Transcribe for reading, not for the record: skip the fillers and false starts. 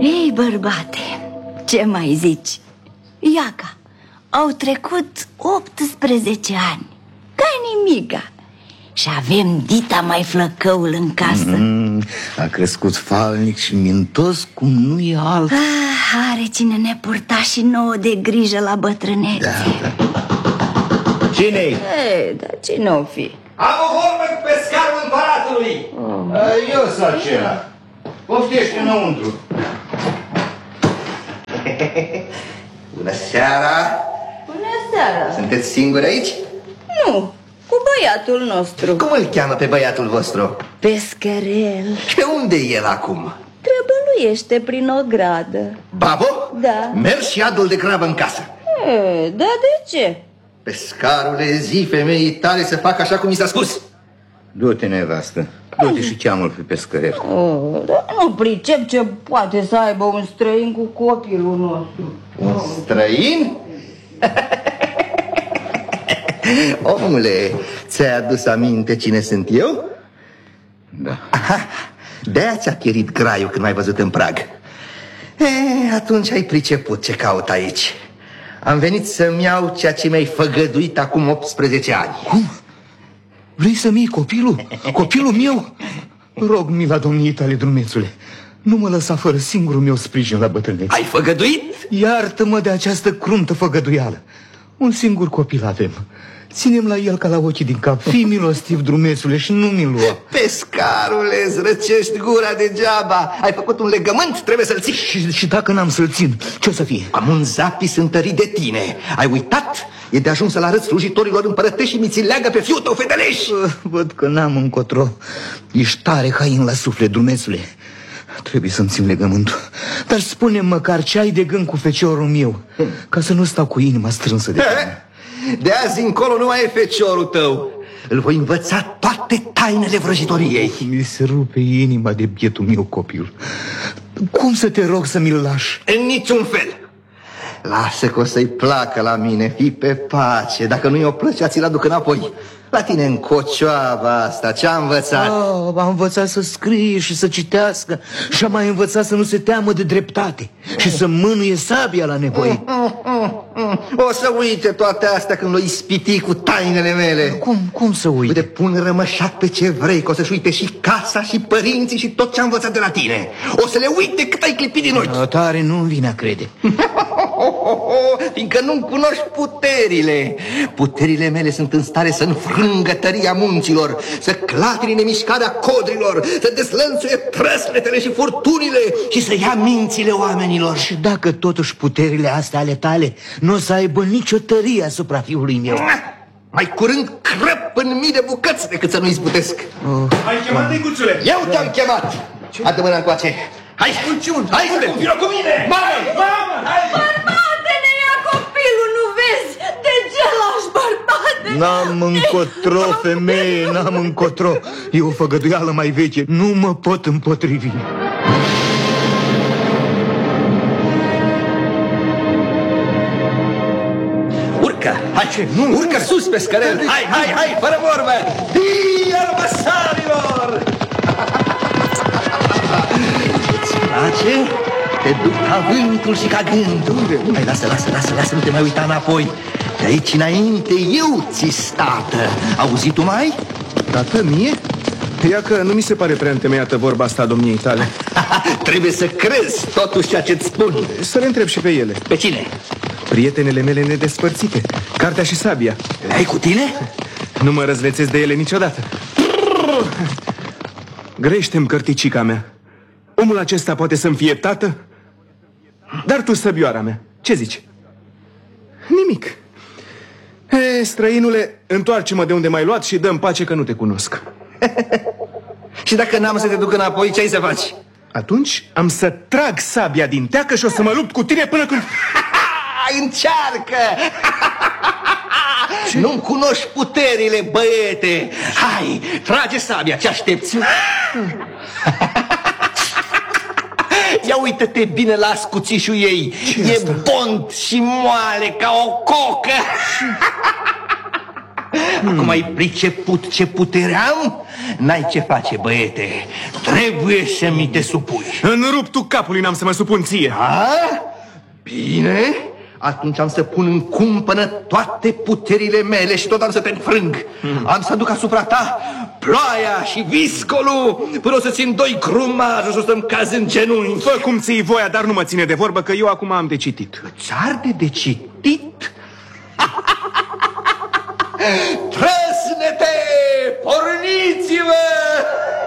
Ei, bărbate, ce mai zici? Iaca, au trecut 18 ani, ca nimica. Și avem dita mai flăcăul în casă. A crescut falnic și mintos cum nu e alt. Are cine ne purta și nouă de grijă la bătrânețe. Da. Cine-i? Dar cine o fi? Am o vorbă cu pescarul împăratului. Eu sunt acela. Poftește înăuntru. Bună seara. Bună seara. Sunteți singuri aici? Nu, cu băiatul nostru. Cum îl cheamă pe băiatul vostru? Pescărel. Și pe unde e el acum? Trăbăluiește prin ogradă. Babo? Da. Mergi și adu-l de grabă în casă. Da, de ce? Pescarule, zi femeii tale să facă așa cum mi s-a spus. Du-te, nevastă. Du-te și cheamă-l pe pescărel. Dar nu pricep ce poate să aibă un străin cu copilul nostru. Un străin? Omule, ți-ai adus aminte cine sunt eu? Da. De-aia ți-a pierit graiul când m-ai văzut în prag. Atunci ai priceput ce caut aici. Am venit să-mi iau ceea ce mi-ai făgăduit acum 18 ani. Cum? Vrei să-mi iei copilul? Copilul meu? Rog mila domniei tale, drumețule, nu mă lăsa fără singurul meu sprijin la bătrânețe. Ai făgăduit? Iartă-mă de această cruntă făgăduială. Un singur copil avem. Ținem la el ca la ochii din cap. Fii milostiv, drumețule, și nu mi-l lua. Pescarule, îți răcești gura degeaba. Ai făcut un legământ, trebuie să-l ții. Și dacă n-am să-l țin, ce o să fie? Am un zapis întărit de tine. Ai uitat? E de ajuns să-l arăți slujitorilor împărătești și mi-ți leagă pe fiul tău feteleș. Văd că n-am încotro. Ești tare hain la suflet, drumețule. Trebuie să-mi țin legământul. Dar spune-mi măcar ce ai de gând cu feciorul meu, ca să nu stau cu inima strânsă de tine. De azi încolo nu mai e feciorul tău. Îl voi învăța toate tainele vrăjitoriei. Mi se rupe inima de bietul meu copil. Cum să te rog să mi-l lași? În niciun fel. Lasă că o să-i placă la mine. Fii pe pace. Dacă nu-i o plăcea, ți-l aduc înapoi. La tine în cocioaba asta, ce-a învățat? A învățat să scrie și să citească. Și a mai învățat să nu se teamă de dreptate și să mânuie sabia la nevoie. O să uite toate astea când l-o ispiti cu tainele mele. Cum să uite? De pun rămășat pe ce vrei, că o să-și uite și casa și părinții și tot ce-a învățat de la tine. O să le uite cât ai clipit din ochi. Tare nu-mi vine a crede. Fiindcă nu-mi cunoști puterile. Puterile mele sunt în stare să înfrângă tăria munților, să clatine nemișcarea codrilor, să deslănțuie trăsletele și furtunile și să ia mințile oamenilor. Și dacă totuși puterile astea ale tale nu o să aibă nicio tărie asupra fiului meu, mai curând crăp în mii de bucăți decât să nu izbutesc. Ai chemat, Nicuțule? Eu te-am chemat. Adă mâna încoace. Hai, hai, vino cu mine. Bărbatele, ia copilul, nu vezi? De ce lași, bărbate? N-am încotro, femeie, n-am încotro. E o făgăduială mai veche, nu mă pot împotrivi. Urcă, hai, urcă sus, pescărel. Hai, fără vorbă. Ia răbăsarilor. Îți place? Te duc ca vântul și ca gândul. Hai, lasă, nu te mai uita înapoi. De aici înainte eu ți-s tată. Auzit tu mai? Tată mie? Ia că nu mi se pare prea întemeiată vorba asta a domniei tale. Trebuie să crezi totuși ceea ce-ți spun. Să le întreb și pe ele. Pe cine? Prietenele mele nedespărțite, cartea și sabia. Le ai cu tine? Nu mă răzlețesc de ele niciodată. Grește-mi, cărticica mea. Omul acesta poate să-mi fie tată? Dar tu, săbioara mea, ce zici? Nimic. Străinule, întoarce-mă de unde m-ai luat și dă-mi pace că nu te cunosc. Și dacă n-am să te duc înapoi, ce ai să faci? Atunci am să trag sabia din teacă și o să mă lupt cu tine până când... Încearcă! Nu-mi cunoști puterile, băiete. Hai, trage sabia, ce aștepți? Ia uită-te bine la scuțișul ei. E bond și moale ca o cocă. Acum ai priceput ce putere am? N-ai ce face, băiete. Trebuie să mi te supui. În ruptul capului n-am să mă supun ție. A? Bine, atunci am să pun în cumpănă toate puterile mele și tot am să te înfrâng. Am să aduc asupra ta ploaia și viscolul, până o să țin 2 grumari și o să-mi caz în genunchi. Fă cum ții voia, dar nu mă ține de vorbă, că eu acum am de citit. Îți arde de citit? Trăsnete, porniți-vă!